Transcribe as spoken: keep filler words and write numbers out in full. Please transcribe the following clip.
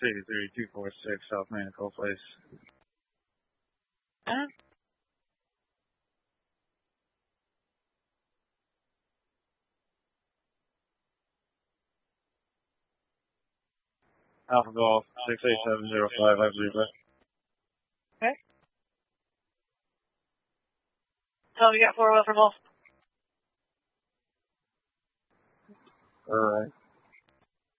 eighty-three, two four six, South Manicold Place. Uh, Alpha Golf, six eight seven zero five, I believe that. okay. Tell me you got four wheel from Wolf. Alright.